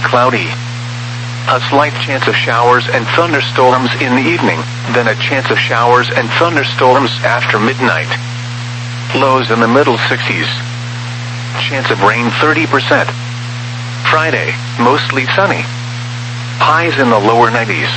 cloudy. A slight chance of showers and thunderstorms in the evening, then a chance of showers and thunderstorms after midnight. Lows in the middle 60s. Chance of rain 30%. Friday, mostly sunny. Highs in the lower 90s.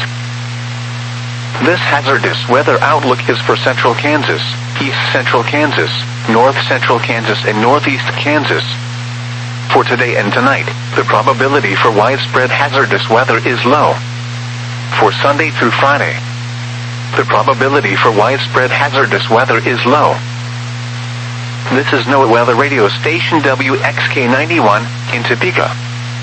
This hazardous weather outlook is for central Kansas, east central Kansas, north central Kansas and northeast Kansas. For today and tonight, the probability for widespread hazardous weather is low. For Sunday through Friday, the probability for widespread hazardous weather is low. This is NOAA Weather Radio Station WXK91 in Topeka.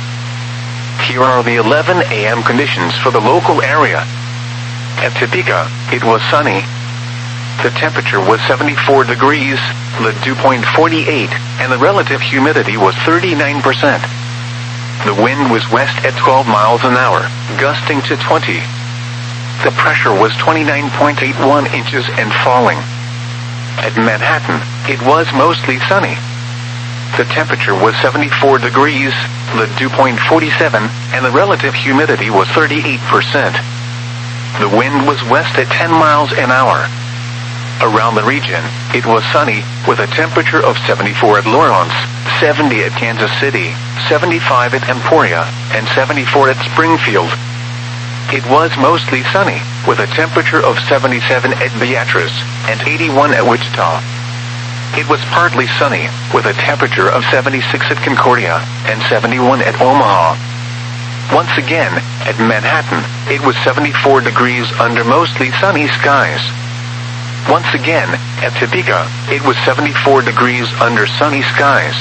Here are the 11 a.m. conditions for the local area. At Topeka, it was sunny. The temperature was 74 degrees, the dew point 48, and the relative humidity was 39%. The wind was west at 12 miles an hour, gusting to 20. The pressure was 29.81 inches and falling. At Manhattan, it was mostly sunny. The temperature was 74 degrees, the dew point 47, and the relative humidity was 38%. The wind was west at 10 miles an hour. Around the region, it was sunny, with a temperature of 74 at Lawrence, 70 at Kansas City, 75 at Emporia, and 74 at Springfield. It was mostly sunny, with a temperature of 77 at Beatrice, and 81 at Wichita. It was partly sunny, with a temperature of 76 at Concordia, and 71 at Omaha. Once again, at Manhattan, it was 74 degrees under mostly sunny skies. Once again, at Topeka, it was 74 degrees under sunny skies.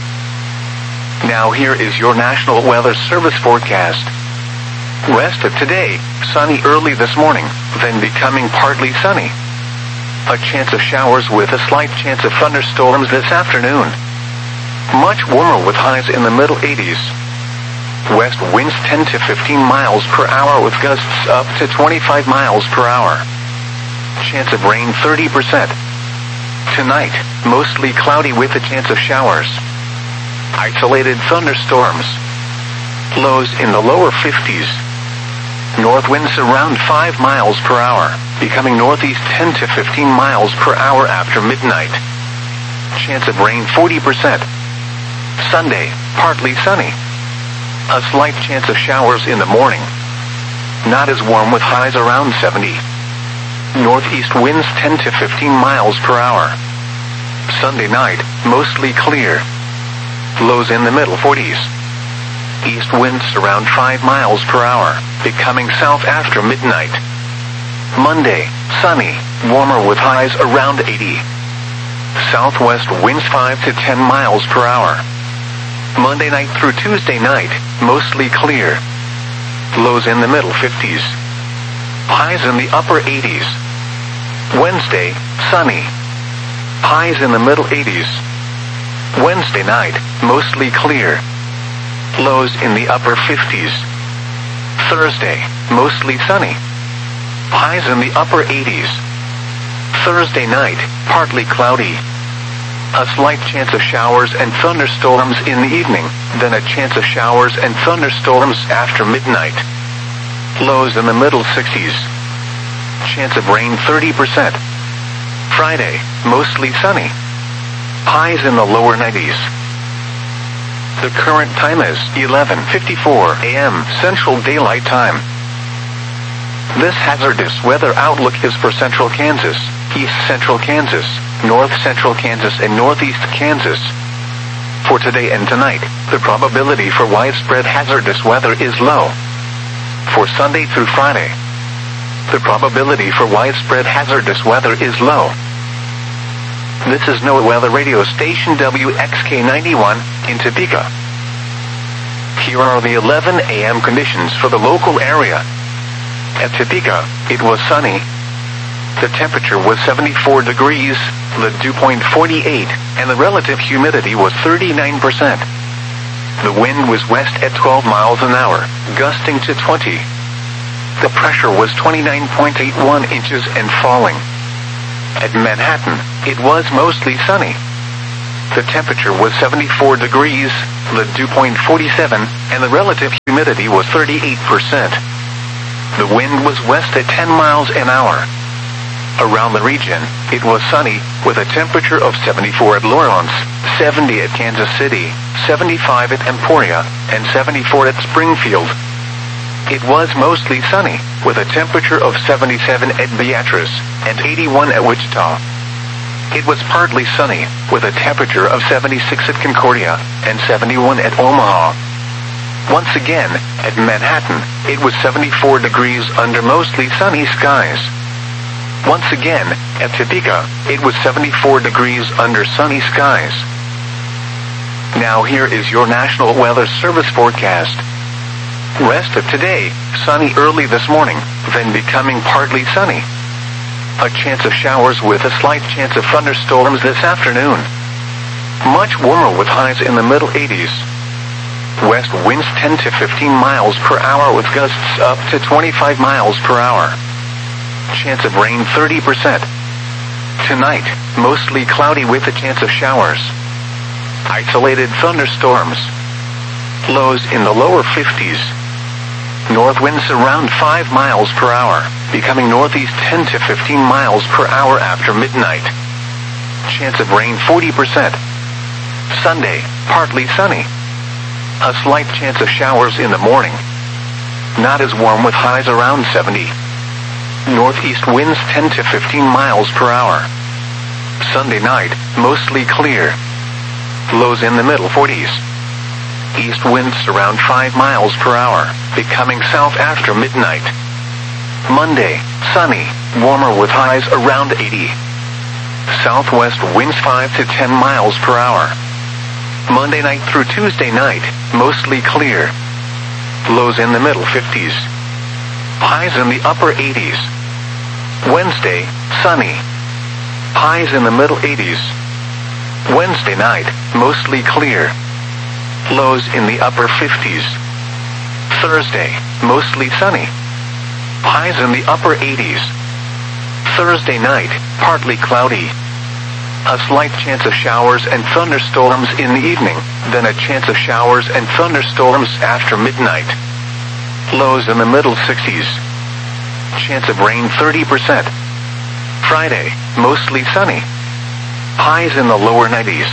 Now here is your National Weather Service forecast. Rest of today, sunny early this morning, then becoming partly sunny. A chance of showers with a slight chance of thunderstorms this afternoon. Much warmer with highs in the middle 80s. West winds 10 to 15 miles per hour with gusts up to 25 miles per hour. Chance of rain 30%. Tonight, mostly cloudy with a chance of showers. Isolated thunderstorms. Lows in the lower 50s. North winds around 5 miles per hour, becoming northeast 10 to 15 miles per hour after midnight. Chance of rain 40%. Sunday, partly sunny. A slight chance of showers in the morning. Not as warm with highs around 70. Northeast winds 10 to 15 miles per hour. Sunday night, mostly clear. Lows in the middle 40s. East winds around 5 miles per hour, becoming south after midnight. Monday, sunny, warmer with highs around 80. Southwest winds 5 to 10 miles per hour. Monday night through Tuesday night, mostly clear. Lows in the middle 50s. Highs in the upper 80s. Wednesday, sunny. Highs in the middle 80s. Wednesday night, mostly clear. Lows in the upper 50s. Thursday, mostly sunny. Highs in the upper 80s. Thursday night, partly cloudy. A slight chance of showers and thunderstorms in the evening, then a chance of showers and thunderstorms after midnight. Lows in the middle 60s. Chance of rain 30%. Friday, mostly sunny. Highs in the lower 90s. The current time is 11:54 a.m. Central Daylight Time. This hazardous weather outlook is for central Kansas, east central Kansas, north central Kansas and northeast Kansas. For today and tonight, the probability for widespread hazardous weather is low. For Sunday through Friday, the probability for widespread hazardous weather is low. This is NOAA Weather Radio Station WXK91 in Topeka. Here are the 11 a.m. conditions for the local area. At Topeka, it was sunny. The temperature was 74 degrees, the dew point 48, and the relative humidity was 39%. The wind was west at 12 miles an hour, gusting to 20. The pressure was 29.81 inches and falling. At Manhattan, it was mostly sunny. The temperature was 74 degrees, the dew point 47, and the relative humidity was 38%. The wind was west at 10 miles an hour. Around the region, it was sunny, with a temperature of 74 at Lawrence, 70 at Kansas City, 75 at Emporia, and 74 at Springfield. It was mostly sunny, with a temperature of 77 at Beatrice, and 81 at Wichita. It was partly sunny, with a temperature of 76 at Concordia, and 71 at Omaha. Once again, at Manhattan, it was 74 degrees under mostly sunny skies. Once again, at Topeka, it was 74 degrees under sunny skies. Now here is your National Weather Service forecast. Rest of today, sunny early this morning, then becoming partly sunny. A chance of showers with a slight chance of thunderstorms this afternoon. Much warmer with highs in the middle 80s. West winds 10 to 15 miles per hour with gusts up to 25 miles per hour. Chance of rain 30%. Tonight, mostly cloudy with a chance of showers. Isolated thunderstorms. Lows in the lower 50s. North winds around 5 miles per hour, becoming northeast 10 to 15 miles per hour after midnight. Chance of rain 40%. Sunday, partly sunny. A slight chance of showers in the morning. Not as warm with highs around 70. Northeast winds 10 to 15 miles per hour. Sunday night, mostly clear. Lows in the middle 40s. East winds around 5 miles per hour, becoming south after midnight. Monday, sunny, warmer with highs around 80. Southwest winds 5 to 10 miles per hour. Monday night through Tuesday night, mostly clear. Lows in the middle 50s. Highs in the upper 80s. Wednesday, sunny. Highs in the middle 80s. Wednesday night, mostly clear. Lows in the upper 50s. Thursday, mostly sunny. Highs in the upper 80s. Thursday night, partly cloudy. A slight chance of showers and thunderstorms in the evening, then a chance of showers and thunderstorms after midnight. Lows in the middle 60s. Chance of rain 30%. Friday, mostly sunny. Highs in the lower 90s.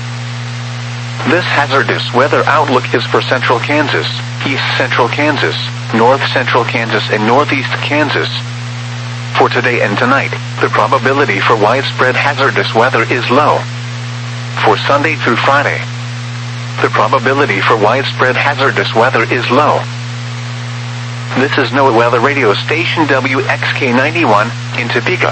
This hazardous weather outlook is for central Kansas, east central Kansas, north central Kansas, and northeast Kansas. For today and tonight, the probability for widespread hazardous weather is low. For Sunday through Friday, the probability for widespread hazardous weather is low. This is NOAA Weather Radio Station WXK91 in Topeka.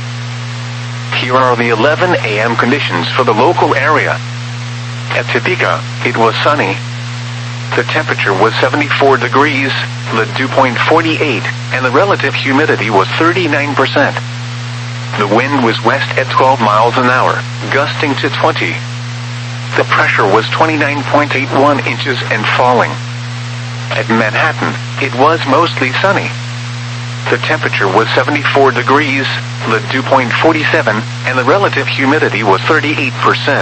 Here are the 11 a.m. conditions for the local area. At Topeka, it was sunny. The temperature was 74 degrees, the dew point 48, and the relative humidity was 39%. The wind was west at 12 miles an hour, gusting to 20. The pressure was 29.81 inches and falling. At Manhattan, it was mostly sunny. The temperature was 74 degrees, the dew point 47, and the relative humidity was 38%.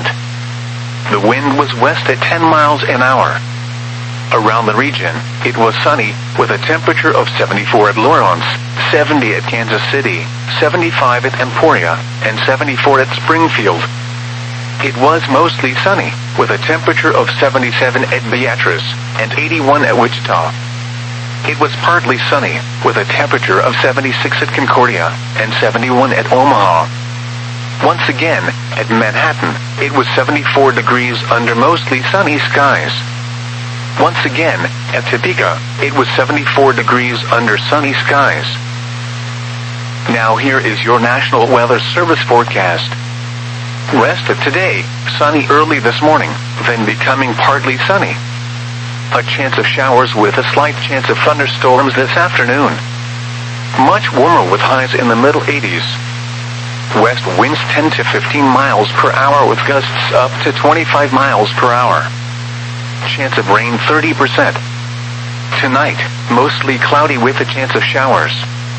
The wind was west at 10 miles an hour. Around the region, it was sunny, with a temperature of 74 at Lawrence, 70 at Kansas City, 75 at Emporia, and 74 at Springfield. It was mostly sunny, with a temperature of 77 at Beatrice, and 81 at Wichita. It was partly sunny, with a temperature of 76 at Concordia, and 71 at Omaha. Once again, at Manhattan, it was 74 degrees under mostly sunny skies. Once again, at Topeka, it was 74 degrees under sunny skies. Now here is your National Weather Service forecast. Rest of today, sunny early this morning, then becoming partly sunny. A chance of showers with a slight chance of thunderstorms this afternoon. Much warmer with highs in the middle 80s. West winds 10 to 15 miles per hour with gusts up to 25 miles per hour. Chance of rain 30%. Tonight, mostly cloudy with a chance of showers.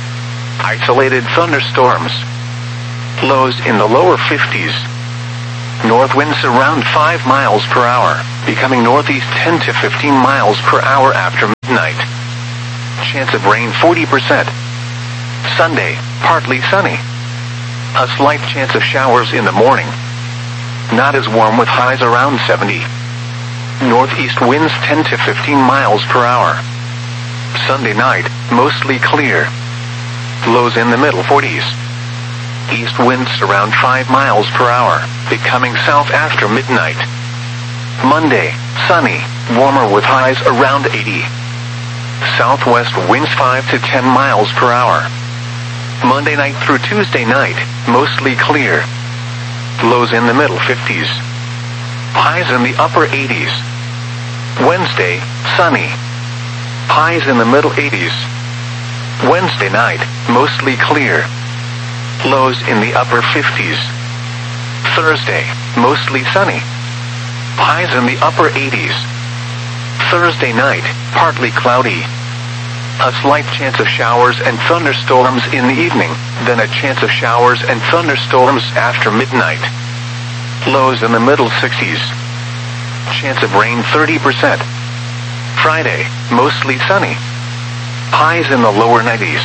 Isolated thunderstorms. Lows in the lower 50s. North winds around 5 miles per hour, becoming northeast 10 to 15 miles per hour after midnight. Chance of rain 40%. Sunday, partly sunny. A slight chance of showers in the morning. Not as warm with highs around 70. Northeast winds 10 to 15 miles per hour. Sunday night, mostly clear. Lows in the middle 40s. East winds around 5 miles per hour, becoming south after midnight. Monday, sunny, warmer with highs around 80. Southwest winds 5 to 10 miles per hour. Monday night through Tuesday night, mostly clear. Lows in the middle 50s. Highs in the upper 80s. Wednesday, sunny. Highs in the middle 80s. Wednesday night, mostly clear. Lows in the upper 50s. Thursday, mostly sunny. Highs in the upper 80s. Thursday night, partly cloudy. A slight chance of showers and thunderstorms in the evening, then a chance of showers and thunderstorms after midnight. Lows in the middle 60s. Chance of rain 30%. Friday, mostly sunny. Highs in the lower 90s.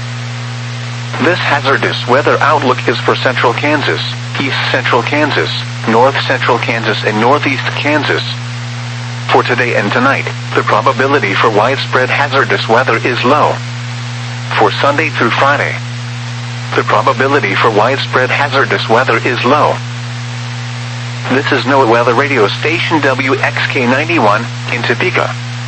This hazardous weather outlook is for central Kansas, east central Kansas, north central Kansas, and northeast Kansas. For today and tonight, the probability for widespread hazardous weather is low. For Sunday through Friday, the probability for widespread hazardous weather is low. This is NOAA Weather Radio Station WXK91 in Topeka.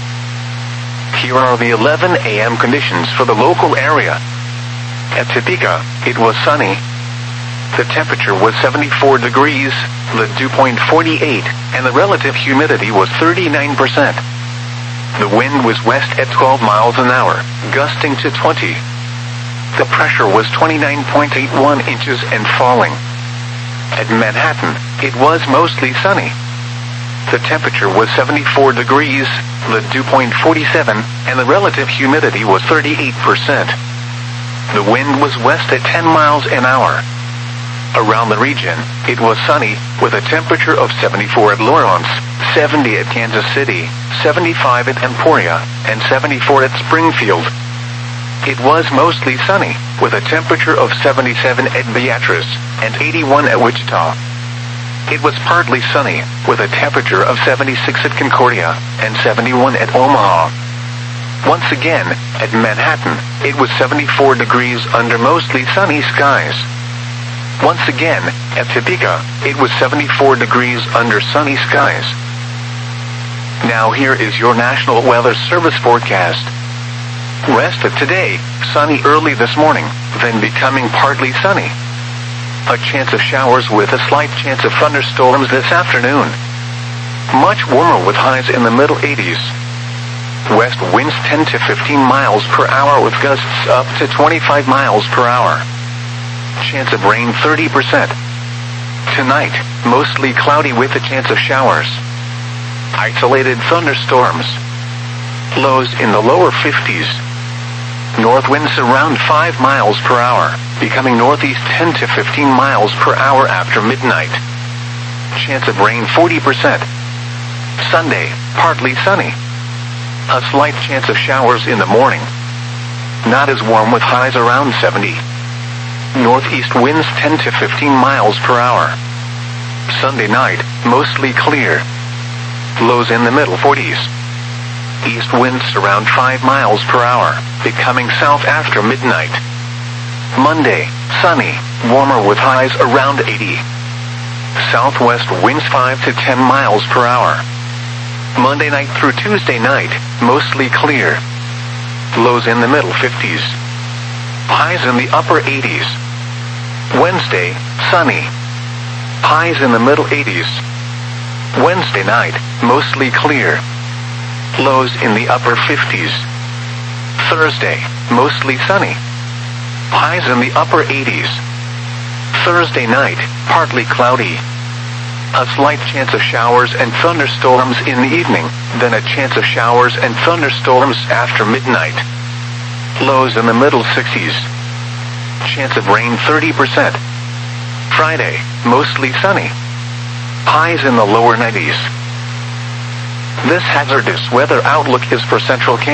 Here are the 11 a.m. conditions for the local area. At Topeka, it was sunny. The temperature was 74 degrees, the dew point 48, and the relative humidity was 39%. The wind was west at 12 miles an hour, gusting to 20. The pressure was 29.81 inches and falling. At Manhattan, it was mostly sunny. The temperature was 74 degrees, the dew point 47, and the relative humidity was 38%. The wind was west at 10 miles an hour. Around the region, it was sunny, with a temperature of 74 at Lawrence, 70 at Kansas City, 75 at Emporia, and 74 at Springfield. It was mostly sunny, with a temperature of 77 at Beatrice, and 81 at Wichita. It was partly sunny, with a temperature of 76 at Concordia, and 71 at Omaha. Once again, at Manhattan, it was 74 degrees under mostly sunny skies. Once again, at Topeka, it was 74 degrees under sunny skies. Now here is your National Weather Service forecast. Rest of today, sunny early this morning, then becoming partly sunny. A chance of showers with a slight chance of thunderstorms this afternoon. Much warmer with highs in the middle 80s. West winds 10 to 15 miles per hour with gusts up to 25 miles per hour. Chance of rain 30%. Tonight, mostly cloudy with a chance of showers. Isolated thunderstorms. Lows in the lower 50s. North winds around 5 miles per hour, becoming northeast 10 to 15 miles per hour after midnight. Chance of rain 40%. Sunday, partly sunny. A slight chance of showers in the morning. Not as warm with highs around 70. Northeast winds 10 to 15 miles per hour. Sunday night, mostly clear. Lows in the middle 40s. East winds around 5 miles per hour, becoming south after midnight. Monday, sunny, warmer with highs around 80. Southwest winds 5 to 10 miles per hour. Monday night through Tuesday night, mostly clear. Lows in the middle 50s. Highs in the upper 80s. Wednesday, sunny. Highs in the middle 80s. Wednesday night, mostly clear. Lows in the upper 50s. Thursday, mostly sunny. Highs in the upper 80s. Thursday night, partly cloudy. A slight chance of showers and thunderstorms in the evening, then a chance of showers and thunderstorms after midnight. Lows in the middle 60s. Chance of rain 30%. Friday, mostly sunny. Highs in the lower 90s. This hazardous weather outlook is for central Kansas.